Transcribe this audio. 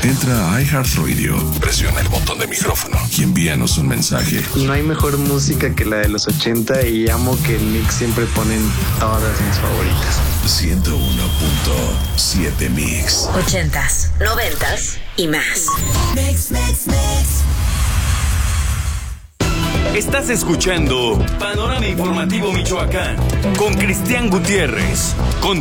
Entra a iHeartRadio, presiona el botón de micrófono y envíanos un mensaje. No hay mejor música que la de los 80 y amo que en Mix siempre ponen todas mis favoritas. 101.7 Mix. 80s, 90s y más. Mix. Estás escuchando Panorama Informativo Michoacán con Cristian Gutiérrez.